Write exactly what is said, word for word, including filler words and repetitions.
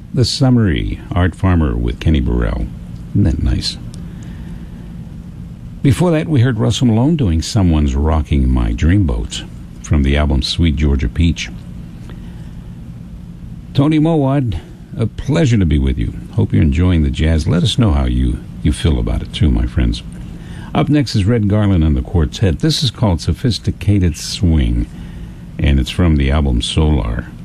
The Summary, Art Farmer with Kenny Burrell. Isn't that nice? Before that, we heard Russell Malone doing Someone's Rocking My Dreamboat from the album Sweet Georgia Peach. Tony Mowad, a pleasure to be with you. Hope you're enjoying the jazz. Let us know how you, you feel about it, too, my friends. Up next is Red Garland and the Quartet. This is called Sophisticated Swing, and it's from the album Solar.